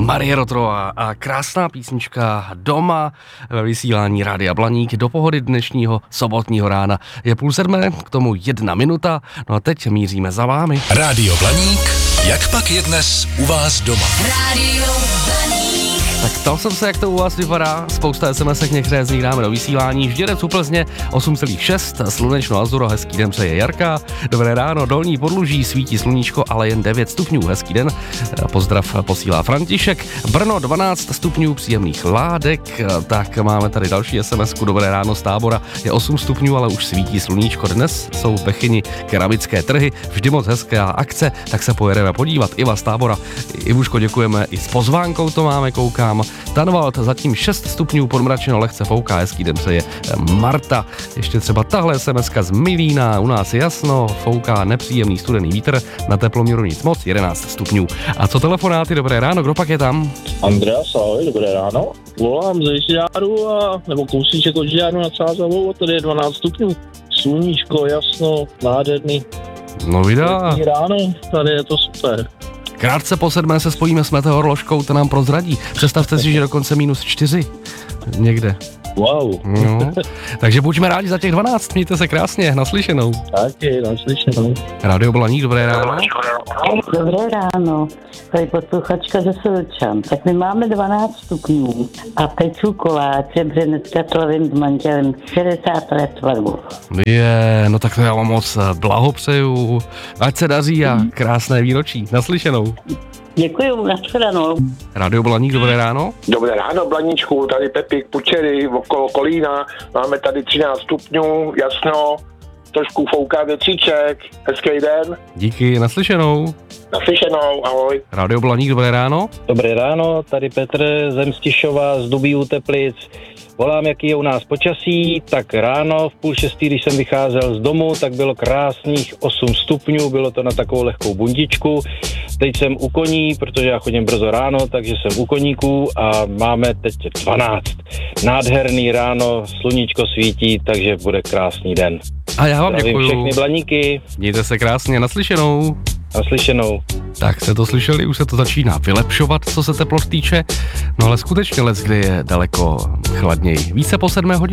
Marie Rotrová a krásná písnička Doma ve vysílání Rádia Blaník do pohody dnešního sobotního rána. Je 6:30, k tomu 1 minuta, no a teď míříme za vámi. Rádio Blaník, jak pak je dnes u vás doma? Rádio Blaník. Tak ptal jsem se, jak to u vás vypadá. Spousta SMS-ek, některé z nich dáme do vysílání. Žděrec u Plzně 8,6, slunečno Azuro, hezký den přeje Jarka. Dobré ráno, Dolní Podluží, svítí sluníčko, ale jen 9 stupňů, hezký den. Pozdrav posílá František. Brno 12 stupňů, příjemných ládek. Tak máme tady další SMS-ku, dobré ráno z Tábora. Je 8 stupňů, ale už svítí sluníčko. Dnes jsou v Bechyni keramické trhy, vždy moc hezká akce, tak se pojedeme podívat. Iva z Tábora, Ivuško, děkujeme, i s pozvánkou to máme, koukám. Tanvald zatím 6 stupňů, podmračeno, lehce fouká, hezký den přeje Marta. Ještě třeba tahle SMS-ka z Milína, u nás je jasno, fouká nepříjemný studený vítr, na teploměru nic moc, 11 stupňů. A co telefonáty, dobré ráno, kdo pak je tam? Andreas, ahoj, dobré ráno. Volám ze Židáru, nebo kousíček od Židáru nad Sázavou, tady je 12 stupňů. Sluníčko, jasno, nádherný. No vydá. Pěkný ráno, tady je to super. Krátce po 7 se spojíme s meteoroložkou, to nám prozradí. Představte si, že dokonce -4 někde. Wow. No. Takže buďme rádi za těch 12, mějte se krásně, naslyšenou. Taky, naslyšenou. Rádio Blaník, dobré ráno. Dobré ráno, tady posluchačka ze Solčan. Tak my máme 12 stupňů a peču koláče, protože dneska slavím s manželem 60 let svatbu. No tak to já vám moc blahopřeju, ať se daří a krásné výročí, naslyšenou. Děkuju, nashledanou. Rádio Blaník, dobré ráno. Dobré ráno, Blaníčku, tady Pepík, Pučery, okolo Kolína, máme tady 13 stupňů, jasno, trošku fouká větříček, hezký den. Díky, naslyšenou. Naslyšenou, ahoj. Rádio Blaník, dobré ráno. Dobré ráno, tady Petr z Mstišova, z Dubí u Teplic. Volám, jaký je u nás počasí, tak ráno v 5:30, když jsem vycházel z domu, tak bylo krásných 8 stupňů, bylo to na takovou lehkou bundičku. Teď jsem u koní, protože já chodím brzo ráno, takže jsem u koníků a máme teď 12. Nádherný ráno, sluníčko svítí, takže bude krásný den. A já vám Zdravím děkuju. všechny Blaníky. Mějte se krásně, naslyšenou. Naslyšenou. Tak se to slyšeli, už se to začíná vylepšovat, co se teplot týče, no ale skutečně leckdy je daleko chladněji. Více po 7 hodině.